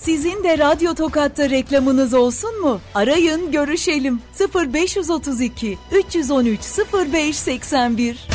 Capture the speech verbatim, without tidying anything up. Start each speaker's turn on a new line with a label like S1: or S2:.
S1: Sizin de Radyo Tokat'ta reklamınız olsun mu? Arayın, görüşelim. sıfır beş otuz iki üç yüz on üç sıfır beş seksen bir